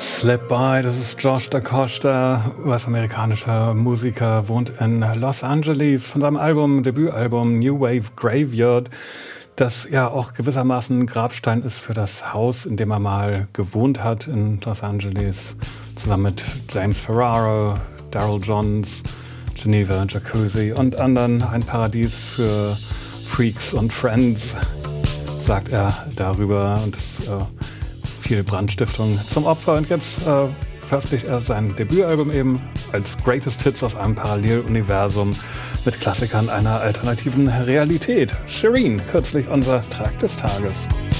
Slip By, das ist Josh DaCosta, US-amerikanischer Musiker, wohnt in Los Angeles. Von seinem Debütalbum New Wave Graveyard, das ja auch gewissermaßen Grabstein ist für das Haus, in dem er mal gewohnt hat in Los Angeles, zusammen mit James Ferraro, Daryl Johns, Geneva Jacuzzi und anderen. Ein Paradies für Freaks und Friends, sagt er darüber, und viel Brandstiftung zum Opfer. Und jetzt veröffentlicht er sein Debütalbum eben als Greatest Hits aus einem Paralleluniversum mit Klassikern einer alternativen Realität. Shireen, kürzlich unser Track des Tages.